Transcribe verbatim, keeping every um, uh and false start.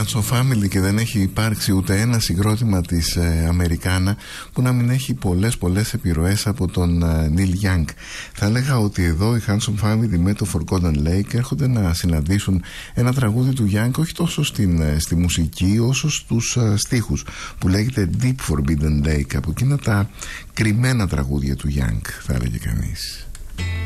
Hanson Family και δεν έχει υπάρξει ούτε ένα συγκρότημα της ε, Αμερικάνα που να μην έχει πολλές πολλές επιρροές από τον ε, Neil Young. Θα έλεγα ότι εδώ οι Hanson Family με το Forgotten Lake έρχονται να συναντήσουν ένα τραγούδι του Young όχι τόσο στην, ε, στη μουσική όσο στους ε, στίχους, που λέγεται Deep Forbidden Lake, από εκείνα τα κρυμμένα τραγούδια του Young, θα έλεγε κανείς.